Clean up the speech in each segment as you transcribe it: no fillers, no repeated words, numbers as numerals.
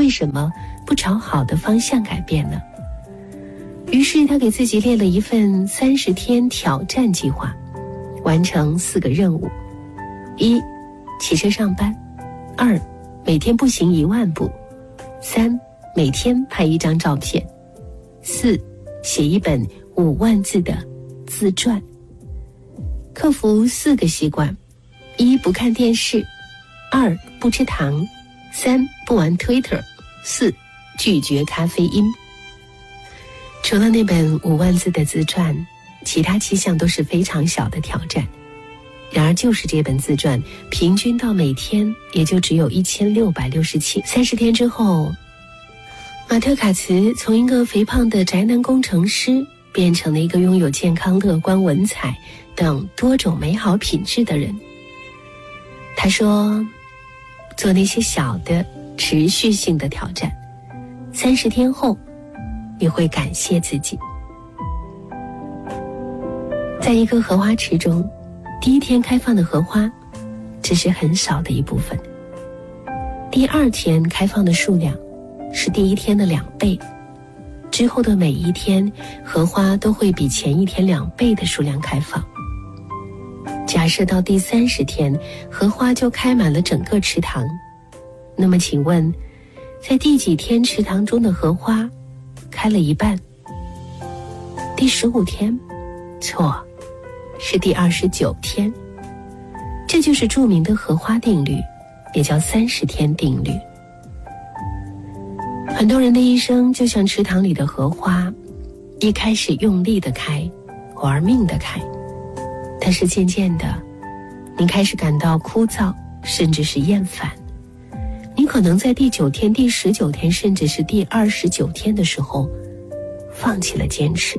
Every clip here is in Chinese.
什么不朝好的方向改变呢？于是他给自己列了一份30天挑战计划，完成4个任务：1. 骑车上班； 2. 每天步行1万步； 3. 每天拍1张照片； 4. 写1本5万字的自传。克服4个习惯：1. 不看电视； 2. 不吃糖； 3. 不玩 Twitter； 4. 拒绝咖啡因。除了那本5万字的自传，其他7项都是非常小的挑战。然而就是这本自传，平均到每天也就只有1667。30天之后，马特·卡茨从一个肥胖的宅男工程师变成了一个拥有健康、乐观、文采等多种美好品质的人。他说，做那些小的持续性的挑战，30天后你会感谢自己。在一个荷花池中，第1天开放的荷花只是很少的一部分，第2天开放的数量是第1天的2倍，之后的每一天荷花都会比前1天2倍的数量开放。假设到第30天荷花就开满了整个池塘，那么请问在第几天池塘中的荷花开了一半？第15天？错，是第29天。这就是著名的荷花定律，也叫30天定律。很多人的一生就像池塘里的荷花，一开始用力地开，玩命地开，但是渐渐的，你开始感到枯燥，甚至是厌烦。你可能在第9天、第19天，甚至是第29天的时候，放弃了坚持。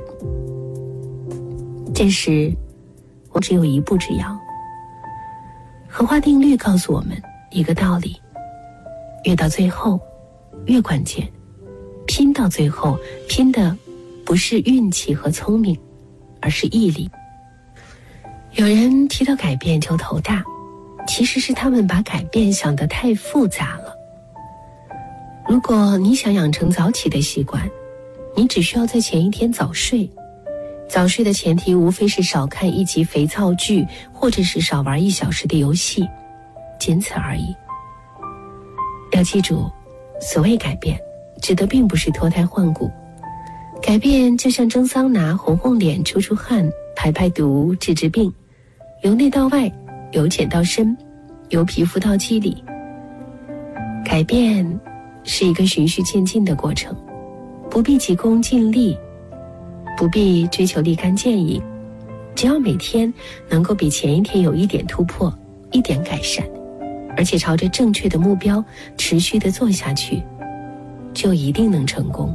这时，我只有一步之遥。荷花定律告诉我们一个道理：越到最后，越关键。拼到最后，拼的不是运气和聪明，而是毅力。有人提到改变就头大，其实是他们把改变想得太复杂了。如果你想养成早起的习惯，你只需要在前1天早睡。早睡的前提无非是少看1集肥皂剧，或者是少玩1小时的游戏，仅此而已。要记住，所谓改变，指的并不是脱胎换骨。改变就像蒸桑拿，红红脸，出出汗，排排毒，治治病，由内到外，由浅到深，由皮肤到肌理。改变是一个循序渐进的过程，不必急功近利，不必追求立竿见影，只要每天能够比前1天有1点突破，1点改善，而且朝着正确的目标持续地做下去，就一定能成功。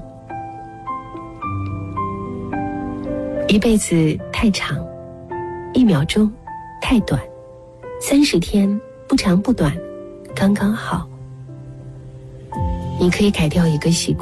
一辈子太长，1秒钟太短，30天不长不短，刚刚好。你可以改掉一个习惯。